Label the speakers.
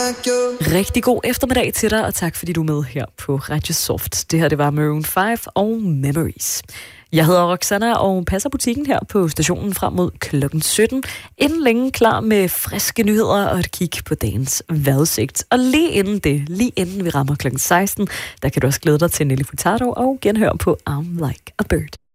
Speaker 1: Rigtig god eftermiddag til dig, og tak fordi du er med her på Radio Soft. Det her, det var Maroon 5 og Memories. Jeg hedder Roxanna og passer butikken her på stationen frem mod klokken 17. Inden længe klar med friske nyheder og et kig på dagens vejrudsigt. Og lige inden vi rammer klokken 16, der kan du også glæde dig til Nelly Furtado og genhøre på I'm Like a Bird.